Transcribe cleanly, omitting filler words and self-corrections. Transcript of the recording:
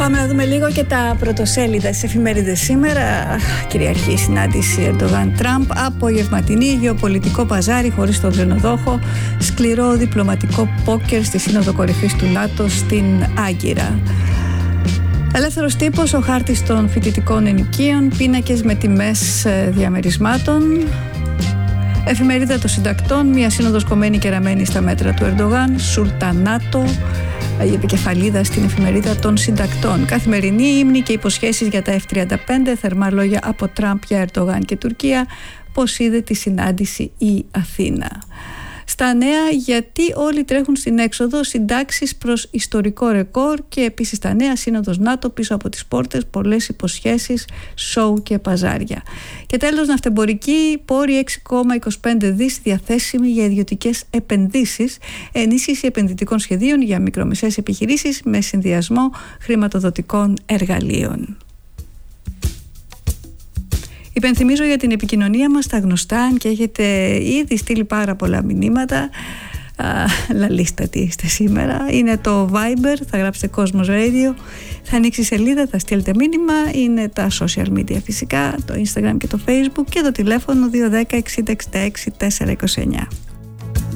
Πάμε να δούμε λίγο και τα πρωτοσέλιδα στις εφημερίδες σήμερα. Κυριαρχή συνάντηση Ερντογάν-Τραμπ, απογευματινή, γεωπολιτικό παζάρι χωρίς τον ξενοδόχο, σκληρό διπλωματικό πόκερ στη Σύνοδο Κορυφής του ΝΑΤΟ στην Άγκυρα. Ελεύθερος τύπος, ο χάρτης των φοιτητικών ενοικίων, πίνακες με τιμές διαμερισμάτων. Εφημερίδα των συντακτών, μια σύνοδος κομμένη και ραμμένη στα μέτρα του Ερντογάν, Σουλτανάτο, η επικεφαλίδα στην εφημερίδα των συντακτών. Καθημερινή ύμνη και υποσχέσεις για τα F-35, θερμά λόγια από Τραμπ για Ερντογάν και Τουρκία, πώς είδε τη συνάντηση η Αθήνα. Στα νέα, γιατί όλοι τρέχουν στην έξοδο, συντάξεις προς ιστορικό ρεκόρ, και επίσης στα νέα, σύνοδος ΝΑΤΟ πίσω από τις πόρτες, πολλές υποσχέσεις, σοου και παζάρια. Και τέλος, ναυτεμπορική, πόροι 6,25 δις διαθέσιμοι για ιδιωτικές επενδύσεις, ενίσχυση επενδυτικών σχεδίων για μικρομεσαίες επιχειρήσεις με συνδυασμό χρηματοδοτικών εργαλείων. Υπενθυμίζω για την επικοινωνία μας τα γνωστά, αν και έχετε ήδη στείλει πάρα πολλά μηνύματα. Λαλίστατοι είστε σήμερα. Είναι το Viber, θα γράψετε Cosmos Radio, θα ανοίξει η σελίδα, θα στείλετε μήνυμα. Είναι τα social media φυσικά, το Instagram και το Facebook, και το τηλέφωνο 210 60 66 429.